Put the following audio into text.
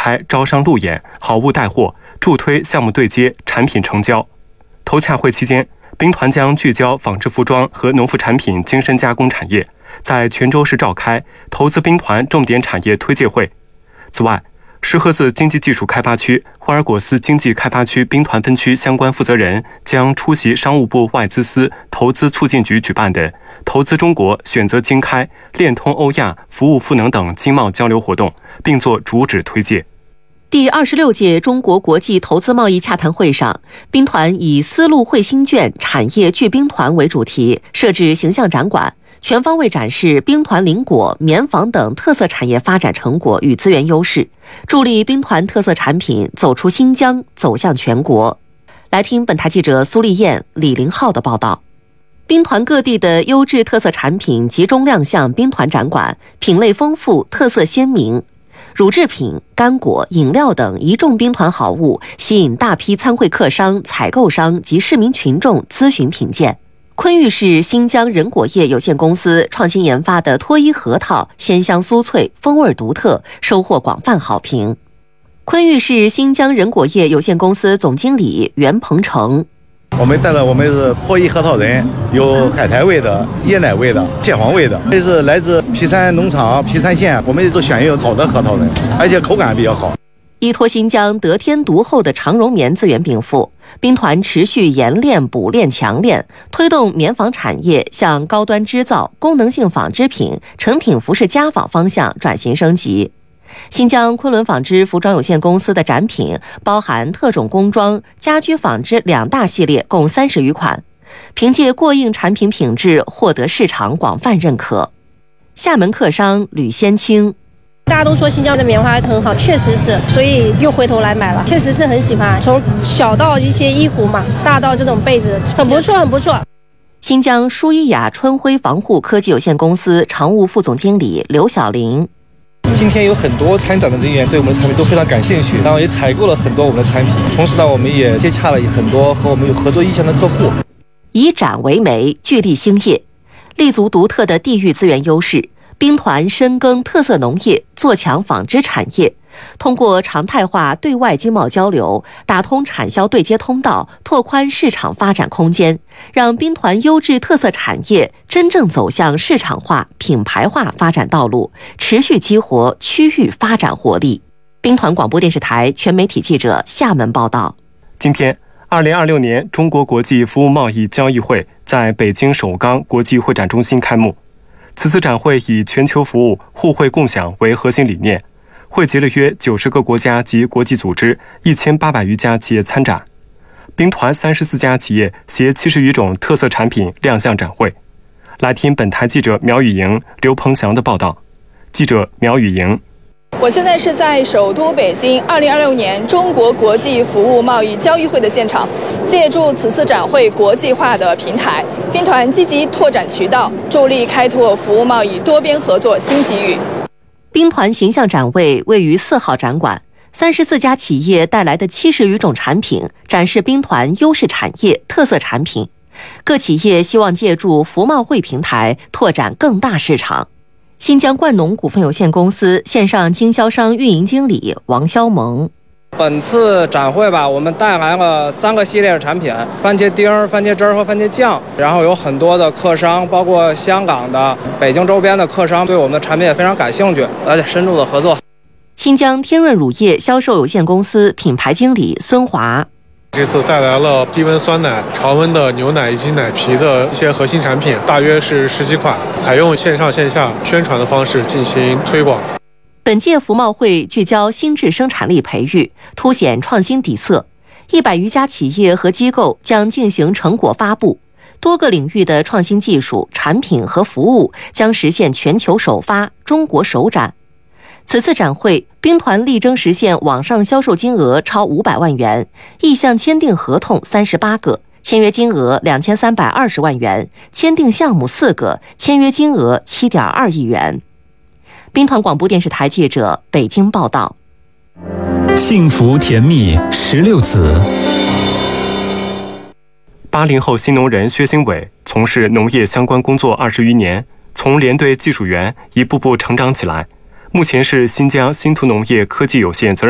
开招商路演、好物带货，助推项目对接、产品成交。投洽会期间，兵团将聚焦纺织服装和农副产品精深加工产业，在泉州市召开投资兵团重点产业推介会。此外，石河子经济技术开发区、霍尔果斯经济开发区兵团分区相关负责人将出席商务部外资司投资促进局举办的投资中国选择经开、链通欧亚、服务赋能等经贸交流活动，并作主旨推介。 第26届中国国际投资贸易洽谈会上，兵团以丝路汇新卷、产业聚兵团为主题，设置形象展馆，全方位展示兵团林果、棉纺等特色产业发展成果与资源优势，助力兵团特色产品走出新疆，走向全国。来听本台记者苏丽燕、李林浩的报道。兵团各地的优质特色产品集中亮相兵团展馆，品类丰富，特色鲜明。乳制品、干果、饮料等一众兵团好物吸引大批参会客商、采购商及市民群众咨询品鉴。昆玉市新疆人果业有限公司创新研发的脱衣核桃鲜香酥脆，风味独特，收获广泛好评。昆玉市新疆人果业有限公司总经理袁鹏程： 我们带了我们是脱衣核桃仁，有海苔味的、椰奶味的、蟹黄味的，这是来自皮山农场皮山县，我们都选用好的核桃仁，而且口感比较好。 依托新疆得天独厚的长绒棉资源禀赋，兵团持续研炼、补炼、强炼，推动棉纺产业向高端织造、功能性纺织品、成品服饰家纺方向转型升级。新疆昆仑纺织服装有限公司的展品包含特种工装、家居纺织两大系列，共30余款，凭借过硬产品品质获得市场广泛认可。厦门客商吕先清： 大家都说新疆的棉花很好，确实是，所以又回头来买了，确实是很喜欢。从小到一些衣服嘛，大到这种被子，很不错，很不错。 新疆舒伊雅春晖防护科技有限公司常务副总经理刘晓玲： 今天有很多参展的人员对我们的产品都非常感兴趣，然后也采购了很多我们的产品，同时呢，我们也接洽了很多和我们有合作意向的客户。 以展为媒，聚力兴业，立足独特的地域资源优势，兵团深耕特色农业，做强纺织产业，通过常态化对外经贸交流，打通产销对接通道，拓宽市场发展空间，让兵团优质特色产业真正走向市场化、品牌化发展道路，持续激活区域发展活力。兵团广播电视台全媒体记者厦门报道。 今天，2026年中国国际服务贸易交易会在北京首钢国际会展中心开幕。此次展会以全球服务、互惠共享为核心理念，汇集了约90个国家及国际组织1800余家企业参展。兵团34家企业携70余种特色产品亮相展会。来听本台记者苗雨莹、刘鹏翔的报道。记者苗雨莹： 我现在是在首都北京2026年中国国际服务贸易交易会的现场，借助此次展会国际化的平台，兵团积极拓展渠道，助力开拓服务贸易多边合作新机遇。 兵团形象展位位于4号展馆，34家企业带来的70余种产品展示兵团优势产业、特色产品。各企业希望借助服贸会平台拓展更大市场。新疆冠农股份有限公司线上经销商运营经理王肖萌： 本次展会吧，我们带来了3个系列的产品：番茄丁、番茄汁和番茄酱。然后有很多的客商，包括香港的、北京周边的客商，对我们的产品也非常感兴趣，而且深入的合作。 新疆天润乳业销售有限公司品牌经理孙华： 这次带来了低温酸奶、常温的牛奶以及奶皮的一些核心产品，大约是10几款，采用线上线下宣传的方式进行推广。 本届服贸会聚焦新质生产力培育，凸显创新底色，100余家企业和机构将进行成果发布，多个领域的创新技术、产品和服务将实现全球首发、中国首展。此次展会，兵团力争实现网上销售金额超500万元，意向签订合同38个，签约金额2320万元，签订项目4个，签约金额7.2亿元。兵团广播电视台记者北京报道。 幸福甜蜜16子。 80后新农人薛兴伟从事农业相关工作20余年，从连队技术员一步步成长起来，目前是新疆新图农业科技有限责任